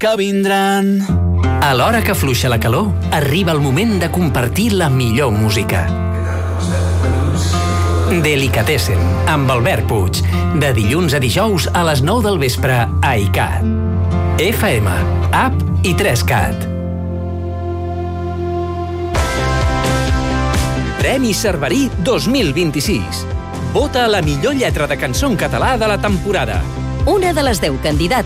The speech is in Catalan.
que vindran. A l'hora que afluixa la calor, arriba el moment de compartir la millor música. Delicatessen, amb Albert Puig. De dilluns a dijous a les 9 del vespre a ICAT. FM, app i 3CAT. Premi Cerverí 2026. Vota a la millor lletra de cançó en català de la temporada. Una de les 10 candidats